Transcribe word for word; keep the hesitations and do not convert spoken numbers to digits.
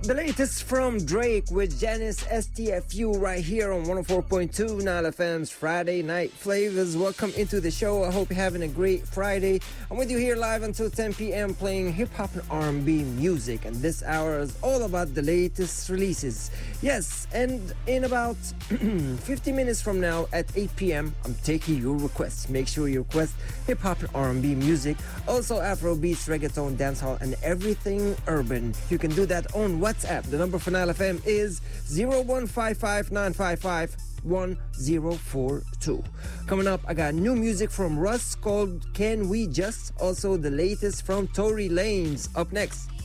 The latest from Drake with Janice S T F U right here on one oh four point two Nile F M's Friday Night Flavors. Welcome into the show. I hope you're having a great Friday. I'm with you here live until ten p.m. playing hip-hop and R and B music. And this hour is all about the latest releases. Yes, and in about fifty minutes from now at eight p.m. I'm taking your requests. Make sure you request hip-hop and R and B music. Also Afro beats, reggaeton, dancehall, and everything urban. You can do that on WhatsApp. The number for Nile F M is zero one five five nine five five one zero four two. Coming up, I got new music from Russ called Can We Just? Also the latest from Tory Lanez up next.